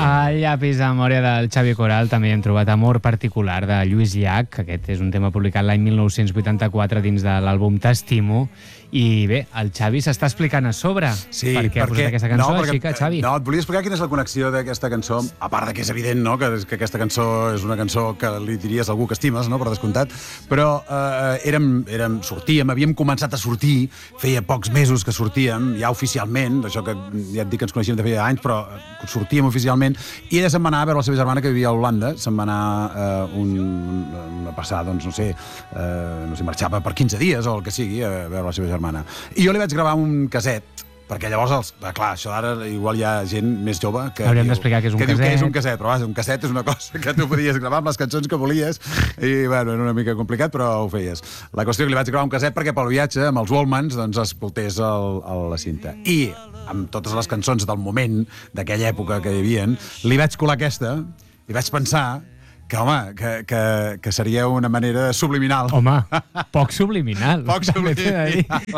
Al llapis de memòria del Xavi Coral també hem trobat Amor particular de Lluís Llach. Aquest és un tema publicat l'any 1984 dins de l'àlbum T'estimo. I bé, el Xavi s'està explicant a sobre. Sí, perquè ha posat aquesta cançó, així que, Xavi... No, et volia explicar quina és la connexió d'aquesta cançó, a part que és evident, no?, que aquesta cançó és una cançó que li diries a algú que estimes, no?, per descomptat, però sortíem, havíem començat a sortir, feia pocs mesos que sortíem, ja oficialment, això que ja et dic que ens coneixíem de feia anys, però sortíem oficialment, i ella se'n va anar a veure la seva germana que vivia a Holanda, se'n va anar a passar, doncs, no sé, marxava per 15 dies o el que sigui, a veure la seva germana. I jo li vaig gravar un caset, perquè llavors, clar, això d'ara igual hi ha gent més jove que hauríem d'explicar què és un caset. Que diu que és un caset, però un caset és una cosa que tu podies gravar amb les cançons que volies i, bueno, era una mica complicat, però ho feies. La qüestió que li vaig gravar un caset perquè pel viatge, amb els Wallmans, doncs escoltés la cinta. I amb totes les cançons del moment, d'aquella època que hi havia, li vaig colar aquesta i vaig pensar que, home, que seria una manera subliminal. Home, poc subliminal. Poc subliminal.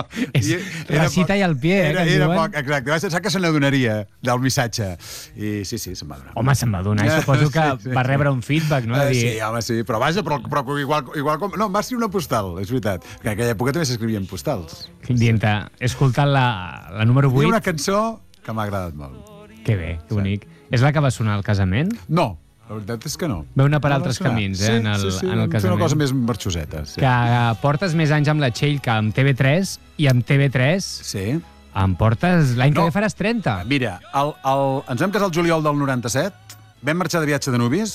Recita i al pie. Era poc, exacte. Vaig pensar que se n'adonaria del missatge. I sí, se'n va donar. Home, se'n va donar. Suposo que va rebre un feedback, no? Sí, home, sí. Però vaja, però igual com... No, va escriure una postal, és veritat. Que en aquella època també s'escrivien postals. Dient-te, he escoltat la número 8. Hi ha una cançó que m'ha agradat molt. Que bé, que bonic. És la que va sonar al casament? No. La veritat és que no. Veu anar per altres camins, en el casament. Fer una cosa més marxoseta. Sí. Que portes més anys amb la Txell que amb TV3, i amb TV3 sí. Em portes... L'any que ve faràs 30. Mira, ens vam casar el juliol del 97, vam marxar de viatge de nuvis,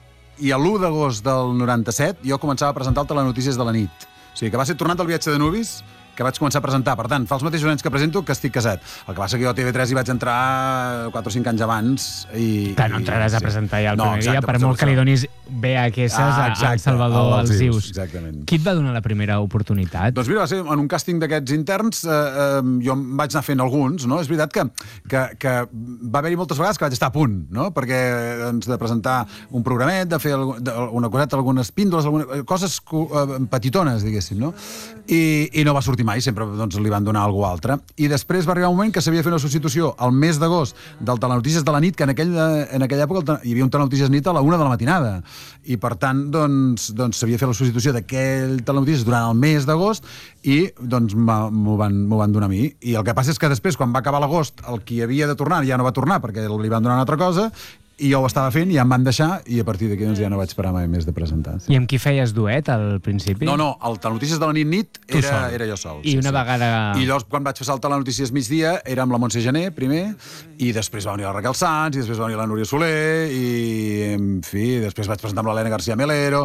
i l'1 d'agost del 97 jo començava a presentar el Telenotícies de la nit. O sigui, que va ser tornant del viatge de nuvis que vaig començar a presentar. Per tant, fa els mateixos anys que presento que estic casat. El que passa que jo a TV3 hi vaig entrar 4 o 5 anys abans i... Que no entraràs a presentar ja el primer dia, per molt que li donis VHS a Salvador Alzius. Exactament. Qui et va donar la primera oportunitat? Doncs mira, va ser en un càsting d'aquests interns, jo em vaig anar fent alguns, no? És veritat que va haver-hi moltes vegades que vaig estar a punt, no? Perquè de presentar un programet, de fer una coseta, algunes píndoles, coses petitones, diguéssim, no? I no va sortir mai, sempre li van donar alguna altra. I després va arribar un moment que s'havia de fer una substitució al mes d'agost del Telenotícies de la nit, que en aquella època hi havia un Telenotícies nit a la 1 de la matinada. I per tant, doncs s'havia de fer la substitució d'aquell Telenotícies durant el mes d'agost i doncs m'ho van donar a mi. I el que passa és que després, quan va acabar l'agost, el qui havia de tornar ja no va tornar perquè li van donar una altra cosa i jo ho estava fent i ja em van deixar i a partir d'aquí doncs, ja no vaig parar mai més de presentar. Sí. I amb qui feies duet al principi? No, el Telenotícies de la nit era jo sol. I una vegada... I llavors quan vaig passar el Telenotícies migdia era amb la Montse Gené primer i després va venir la Raquel Sanz i després va venir la Núria Soler i en fi, després vaig presentar amb l'Helena García Melero,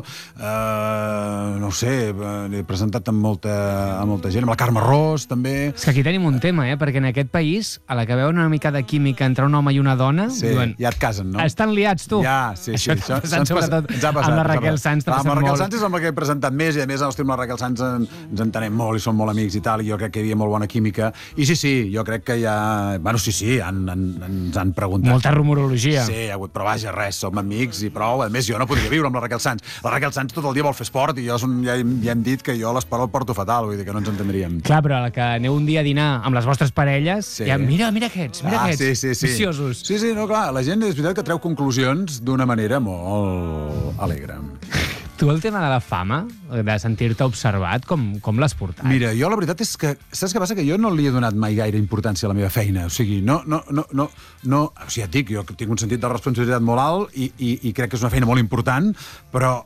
no sé, he presentat amb molta gent, amb la Carme Ros també. És que aquí tenim un tema, perquè en aquest país a la que veuen una mica de química entre un home i una dona diuen... Ja et casen, no? Estan liats, tu. Ja, sí. Això t'ha passat sobretot amb la Raquel Sanz. Amb la Raquel Sanz és amb la que he presentat més i a més amb la Raquel Sanz ens entenem molt i som molt amics i tal i jo crec que hi havia molt bona química i sí, jo crec que ja... Bueno, sí, ens han preguntat. Molta rumorologia. Sí, hi ha hagut, però vaja, res, som amics i prou. A més, jo no podria viure amb la Raquel Sanz. La Raquel Sanz tot el dia vol fer esport i ja hem dit que jo l'esport el porto fatal, vull dir que no ens entendríem. Clar, però a la que aneu un dia a dinar amb les vostres parelles, ja mira aquests, viciosos. Sí, no, clar, la gent és veritat que treu conclusions d'una manera molt alegre. Tu el tema de la fama, de sentir-te observat, com l'has portat? Mira, jo la veritat és que, saps què passa? Que jo no li he donat mai gaire importància a la meva feina. O sigui, no, o sigui, ja et dic, jo tinc un sentit de responsabilitat molt alt i crec que és una feina molt important, però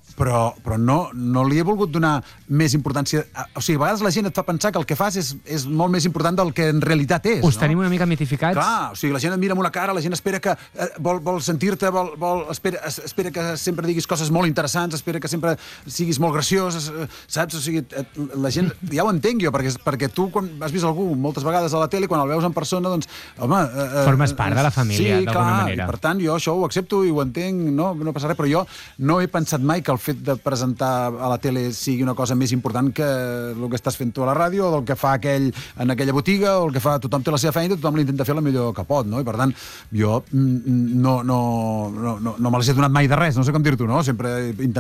no li he volgut donar més importància. O sigui, a vegades la gent et fa pensar que el que fas és molt més important del que en realitat és. Us tenim una mica mitificats? Clar, o sigui, la gent et mira amb una cara, la gent espera que vol sentir-te, espera que sempre diguis coses molt interessants, espera que sempre siguis molt graciós, saps? O sigui, la gent, ja ho entenc jo, perquè tu quan has vist algú moltes vegades a la tele, quan el veus en persona, doncs, home... Formes part de la família, d'alguna manera. Sí, clar, i per tant jo això ho accepto i ho entenc, no passa res, però jo no he pensat mai que el fet de presentar a la tele sigui una cosa més important que el que estàs fent tu a la ràdio, o el que fa aquell en aquella botiga, o el que fa... Tothom té la seva feina i tothom l'intenta fer la millor que pot, no? I per tant, jo no me les he donat mai de res, no sé com dir-t'ho, no? Sempre he intentat ser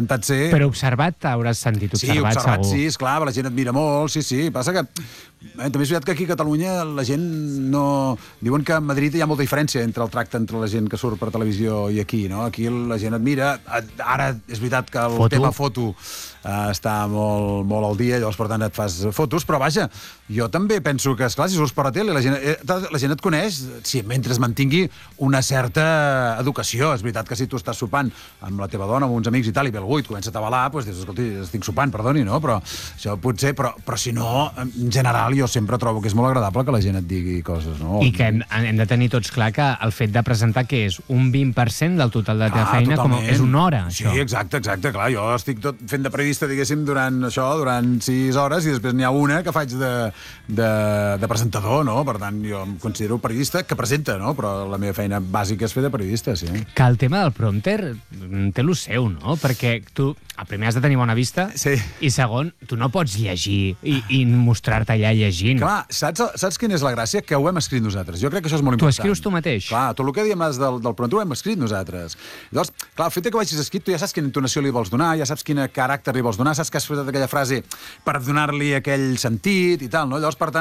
Però observat, t'hauràs sentit observat, observat, segur. sí, esclar, la gent et mira molt, sí. Passa que també és veritat que aquí a Catalunya la gent no... Diuen que a Madrid hi ha molta diferència entre el tracte entre la gent que surt per televisió i aquí, no? Aquí la gent et mira. Ara és veritat que el tema foto està molt al dia, llavors per tant et fas fotos, però vaja, jo també penso que, esclar, si surts per la tele, la gent et coneix mentre es mantingui una certa educació. És veritat que si tu estàs sopant amb la teva dona, amb uns amics i tal, i ve algú i et comença a tabalar, doncs dius, escolti, estic sopant, perdoni, no? Però això potser, però si no, en general jo sempre trobo que és molt agradable que la gent et digui coses, no? I que hem de tenir tots clar que el fet de presentar que és un 20% del total de la teva feina, com és una hora, això. Sí, exacte, clar, jo estic tot fent de periodista, diguéssim, durant 6 hores i després n'hi ha una que faig de presentador, no? Per tant, jo em considero periodista que presenta, no? Però la meva feina bàsica és fer de periodista, sí. Que el tema del prompter té lo seu, no? Perquè tu, primer, has de tenir bona vista, i segon, tu no pots llegir i mostrar-te allà llegint. Clar, saps quina és la gràcia? Que ho hem escrit nosaltres. Jo crec que això és molt important. Tu escrius tu mateix? Clar, tot el que diem del prompter ho hem escrit nosaltres. Llavors, clar, el fet que ho hagis escrit, tu ja saps quina entonació li vols donar, ja saps quin caràcter li vols donar, saps que has fet aquella frase per donar-li aquell sentit i tal, no? Llavors, per tant,